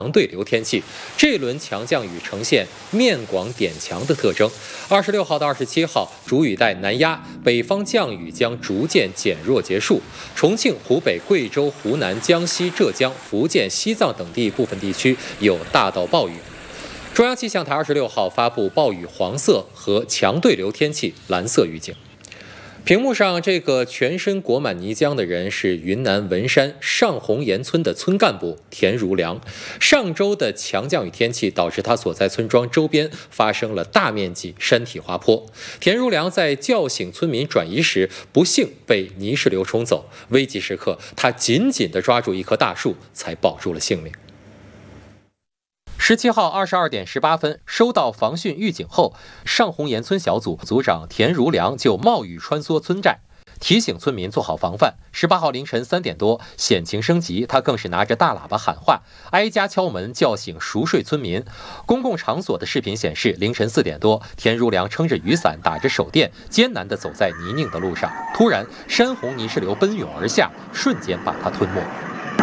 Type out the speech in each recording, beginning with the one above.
强对流天气，这轮强降雨呈现面广点强的特征。26号到27号，主雨带南压，北方降雨将逐渐减弱结束。重庆、湖北、贵州、湖南、江西、浙江、福建、西藏等地部分地区有大到暴雨。中央气象台26号发布暴雨黄色和强对流天气蓝色预警。屏幕上这个全身裹满泥浆的人是云南文山上红岩村的村干部田如良。上周的强降雨天气导致他所在村庄周边发生了大面积山体滑坡。田如良在叫醒村民转移时，不幸被泥石流冲走。危急时刻，他紧紧地抓住一棵大树，才保住了性命。17号22点18分，收到防汛预警后，上红岩村小组组长田如良就冒雨穿梭村寨，提醒村民做好防范。18号凌晨3点多，险情升级，他更是拿着大喇叭喊话，挨家敲门叫醒熟睡村民。公共场所的视频显示，凌晨4点多，田如良撑着雨伞，打着手电，艰难地走在泥泞的路上。突然，山洪泥石流奔涌而下，瞬间把他吞没。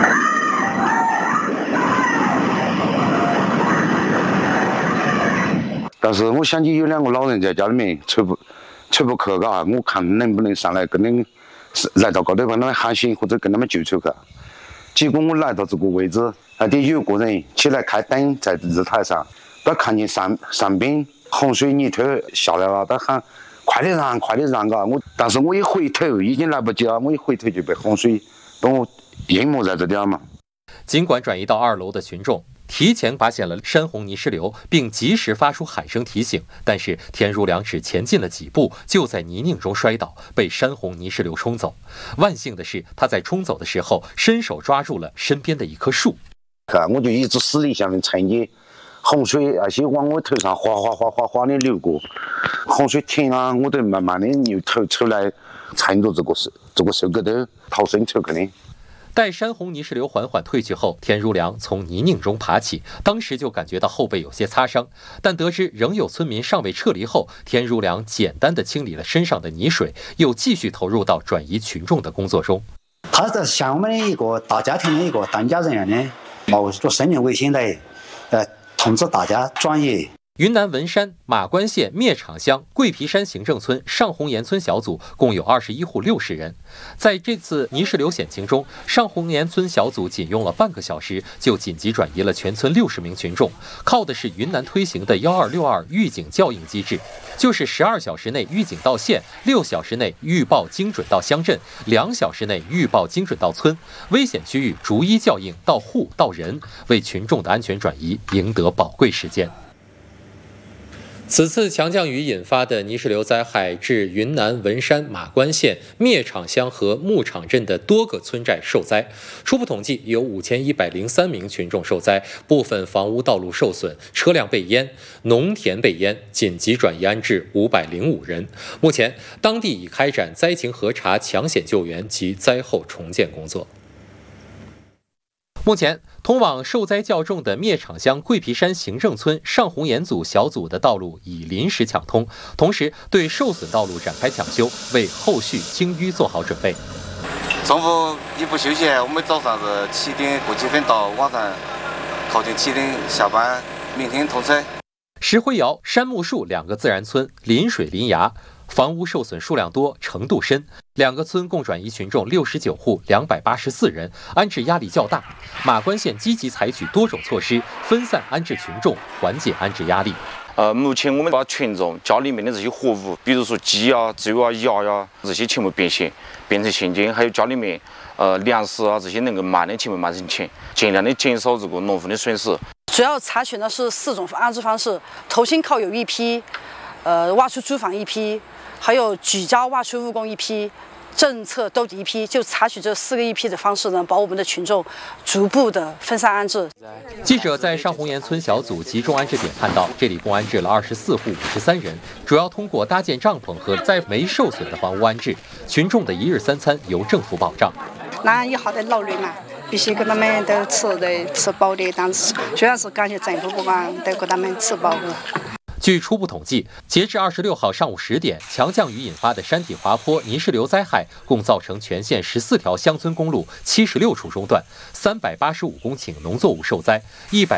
但是我想起有2个老人在家里面出不去，嘎，我看能不能上来跟他们来到高头把他们喊醒，或者跟他们救出去。结果我来到这个位置，那里有个人起来开灯在日台上，他看见上边洪水泥土下来了，他喊快点让，快点让，嘎！但是我一回头已经来不及了，我一回头就被洪水把我淹没在这里了嘛。 尽管转移到2楼的群众提前发现了山洪泥石流，并及时发出喊声提醒，但是田如良只前进了几步，就在泥泞中摔倒，被山洪泥石流冲走。万幸的是，他在冲走的时候伸手抓住了身边的一棵树。 我就一直死力下面承接洪水，而且往我头上哗的流过。洪水停了，我得慢慢的又头出来，撑着这个手骨头逃生出去的。 待山洪泥石流缓缓退去后，田如良从泥泞中爬起，当时就感觉到后背有些擦伤，但得知仍有村民尚未撤离后，田如良简单地清理了身上的泥水，又继续投入到转移群众的工作中。 他是像我们的一个大家庭的一个当家人样的，冒着生命危险来通知大家转移。 云南文山马关县灭场乡桂皮山行政村上红岩村小组共有21户60人。在这次泥石流险情中，上红岩村小组仅用了半个小时就紧急转移了全村60名群众，靠的是云南推行的1262预警校应机制，就是12小时内预警到县，6小时内预报精准到乡镇，2小时内预报精准到村，危险区域逐一校应到户到人，为群众的安全转移赢得宝贵时间。此次强降雨引发的泥石流灾害致云南文山马关县灭场乡和牧场镇的多个村寨受灾，初步统计有5103名群众受灾，部分房屋道路受损，车辆被淹，农田被淹，紧急转移安置505人。目前，当地已开展灾情核查、抢险救援及灾后重建工作。目前，通往受灾较重的灭场乡桂皮山行政村上红岩组小组的道路已临时抢通，同时对受损道路展开抢修，为后续清淤做好准备。 中午也不休息，我们早上是7点过几分到晚上靠近7点下班，明天通车。 石灰窑、杉木树2个自然村临水临崖，房屋受损数量多，程度深，2个村共转移群众69户284人，安置压力较大。马关县积极采取多种措施，分散安置群众，缓解安置压力。 目前我们把群众家里面的这些活物，比如说鸡啊、猪啊、鸭呀，这些全部变现，变成现金，还有家里面粮食啊这些能够卖的全部卖成钱，尽量的减少这个农户的损失。 主要采取的是4种安置方式：投薪靠友1批，挖出租房1批，还有举家挖出务工1批，政策兜底1批，就采取这4个1批的方式呢，把我们的群众逐步的分散安置。 记者在上红岩村小组集中安置点看到，这里共安置了24户53人，主要通过搭建帐篷和在没受损的房屋安置，群众的1日3餐由政府保障。 那以后的劳累嘛，必须给他们都吃饱的，但是虽然是感谢政府不管都给他们吃饱了。 据初步统计，截至26号上午10点，强降雨引发的山体滑坡、泥石流灾害共造成全县14条乡村公路76处中断，385公顷农作物受灾，100